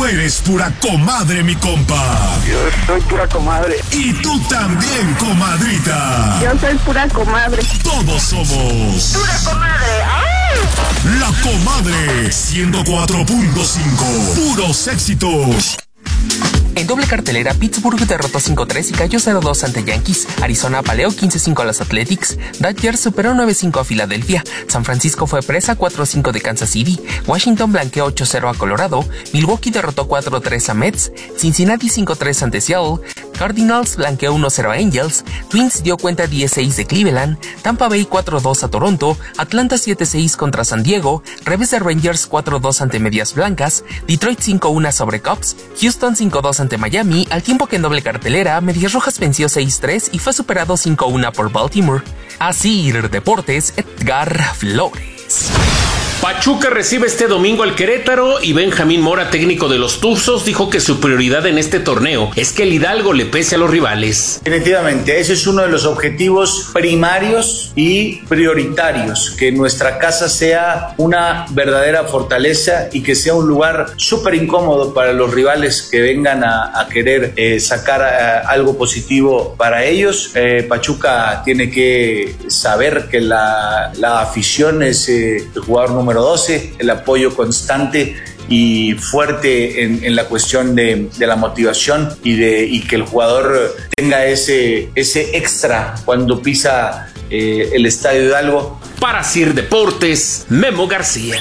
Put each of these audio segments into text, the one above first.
eres pura comadre, mi compa. Yo soy pura comadre. Y tú también, comadrita. Yo soy pura comadre. Todos somos pura comadre. ¡Ay! La Comadre 104.5. Puros éxitos. En doble cartelera, Pittsburgh derrotó 5-3 y cayó 0-2 ante Yankees. Arizona apaleó 15-5 a los Athletics. Dodgers superó 9-5 a Filadelfia. San Francisco fue presa 4-5 de Kansas City. Washington blanqueó 8-0 a Colorado. Milwaukee derrotó 4-3 a Mets. Cincinnati 5-3 ante Seattle. Cardinals blanqueó 1-0 a Angels. Twins dio cuenta 10-6 de Cleveland. Tampa Bay 4-2 a Toronto. Atlanta 7-6 contra San Diego. Revés de Rangers 4-2 ante Medias Blancas. Detroit 5-1 sobre Cubs. Houston 5-2 ante Miami, al tiempo que en doble cartelera, Medias Rojas venció 6-3 y fue superado 5-1 por Baltimore. Así Deportes, Edgar Flores. Pachuca recibe este domingo al Querétaro y Benjamín Mora, técnico de los Tuzos, dijo que su prioridad en este torneo es que el Hidalgo le pese a los rivales. Definitivamente, ese es uno de los objetivos primarios y prioritarios, que nuestra casa sea una verdadera fortaleza y que sea un lugar súper incómodo para los rivales que vengan a querer sacar algo positivo para ellos. Pachuca tiene que saber que la afición es el jugador número 12, el apoyo constante y fuerte en la cuestión de la motivación y que el jugador tenga ese extra cuando pisa el Estadio Hidalgo. Para Sir Deportes, Memo García.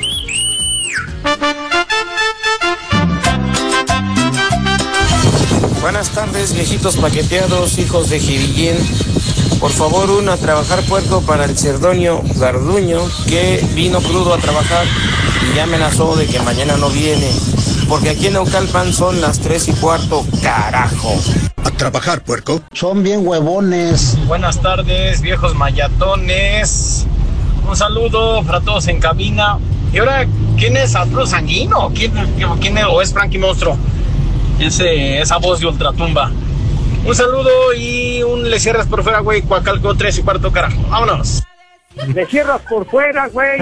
Buenas tardes, viejitos paqueteados, hijos de Jirillén. Por favor, a trabajar puerco para el Cerdonio Garduño, que vino crudo a trabajar y ya amenazó de que mañana no viene, porque aquí en Naucalpan son las 3:15, carajo. A trabajar, puerco. Son bien huevones. Buenas tardes, viejos mayatones. Un saludo para todos en cabina. Y ahora, ¿quién es Arturo Sanguino? ¿Quién es? ¿O es Frankie Monstruo? Esa voz de ultratumba. Un saludo y un le cierras por fuera, güey. Coacalco 3:15, carajo. Vámonos. Le cierras por fuera, güey.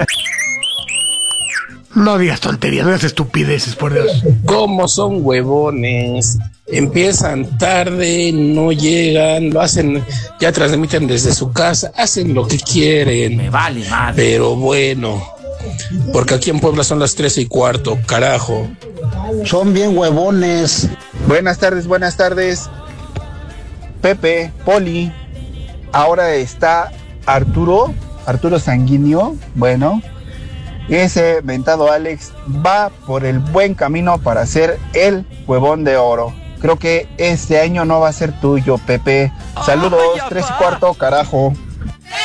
No digas tonterías, no digas estupideces, por Dios. ¿Cómo son huevones? Empiezan tarde, no llegan, lo hacen, ya transmiten desde su casa, hacen lo que quieren. Me vale madre. Pero bueno, porque aquí en Puebla son las 3:15, carajo. Son bien huevones. Buenas tardes. Pepe, Poli, ahora está Arturo Sanguíneo. Bueno, ese mentado Alex va por el buen camino para ser el huevón de oro. Creo que este año no va a ser tuyo, Pepe. Saludos, 3:15, carajo.